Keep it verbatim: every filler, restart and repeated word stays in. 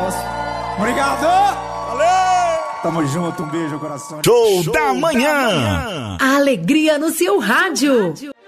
próximo. Obrigado! Valeu! Tamo junto, um beijo, coração. Show, Show da, manhã. da manhã! A alegria no seu rádio.